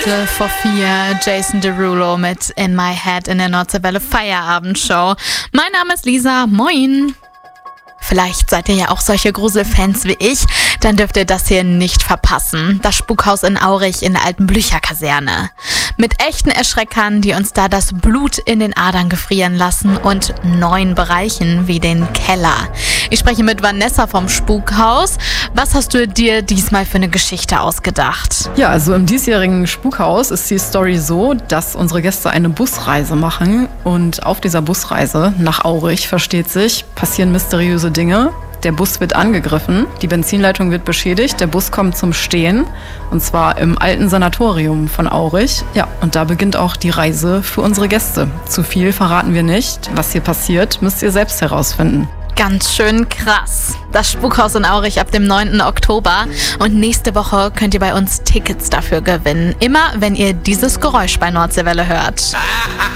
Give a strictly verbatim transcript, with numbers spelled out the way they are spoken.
Viertel vor vier, Jason Derulo mit In My Head in der Nordseewelle Feierabendshow. Mein Name ist Lisa, moin! Vielleicht seid ihr ja auch solche Gruselfans wie ich, dann dürft ihr das hier nicht verpassen. Das Spukhaus in Aurich in der alten Blücher-Kaserne. Mit echten Erschreckern, die uns da das Blut in den Adern gefrieren lassen und neuen Bereichen wie den Keller. Ich spreche mit Vanessa vom Spukhaus. Was hast du dir diesmal für eine Geschichte ausgedacht? Ja, also im diesjährigen Spukhaus ist die Story so, dass unsere Gäste eine Busreise machen und auf dieser Busreise nach Aurich, versteht sich, passieren mysteriöse Dinge. Der Bus wird angegriffen, die Benzinleitung wird beschädigt, der Bus kommt zum Stehen und zwar im alten Sanatorium von Aurich. Ja, und da beginnt auch die Reise für unsere Gäste. Zu viel verraten wir nicht. Was hier passiert, müsst ihr selbst herausfinden. Ganz schön krass. Das Spukhaus in Aurich ab dem neunten Oktober. Und nächste Woche könnt ihr bei uns Tickets dafür gewinnen. Immer, wenn ihr dieses Geräusch bei Nordseewelle hört.